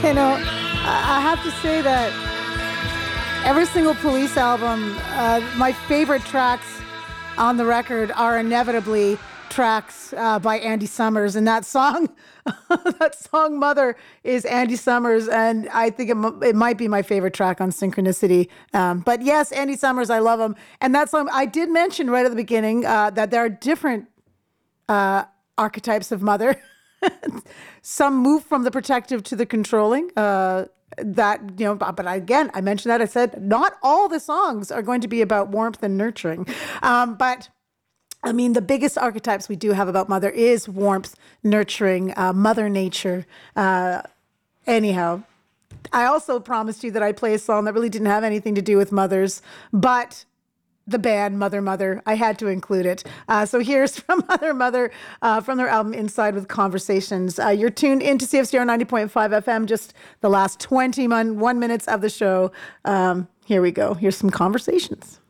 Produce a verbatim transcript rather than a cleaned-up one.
You know, I I have to say that every single Police album, uh, my favorite tracks on the record are inevitably tracks uh, by Andy Summers, and that song, that song "Mother" is Andy Summers, and I think it, m- it might be my favorite track on Synchronicity. Um, but yes, Andy Summers, I love him, and that song I did mention right at the beginning uh, that there are different uh, archetypes of mother. Some move from the protective to the controlling. Uh, that you know, but, but again, I mentioned that I said not all the songs are going to be about warmth and nurturing, um, but. I mean, the biggest archetypes we do have about mother is warmth, nurturing, uh, mother nature. Uh, anyhow, I also promised you that I'd play a song that really didn't have anything to do with mothers, but the band Mother Mother, I had to include it. Uh, so here's from Mother Mother uh, from their album Inside with Conversations. Uh, you're tuned into C F C R ninety point five F M, just the last twenty-one minutes of the show. Um, here we go. Here's some conversations.